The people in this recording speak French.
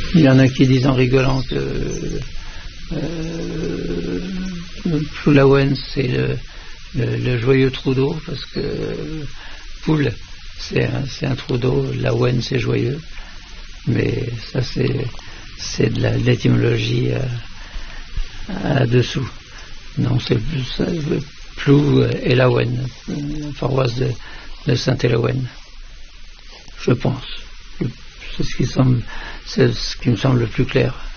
Il y en a qui disent en rigolant que Ploulaouen c'est le joyeux trou d'eau, parce que Poul c'est un trou d'eau, Laouen c'est joyeux, mais ça c'est de l'étymologie à dessous. Non, c'est plus ça, Plou et Laouen, la paroisse de Saint-Élaouen, je pense. C'est ce qui me semble le plus clair.